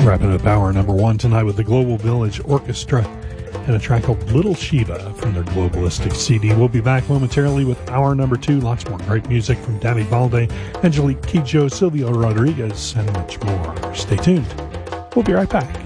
Wrapping up hour number one tonight with the Global Village Orchestra and a track called Little Shiva from their Globalistic CD. We'll be back momentarily with hour number two. Lots more great music from Danny Balde, Angelique Kidjo, Silvio Rodriguez, and much more. Stay tuned. We'll be right back.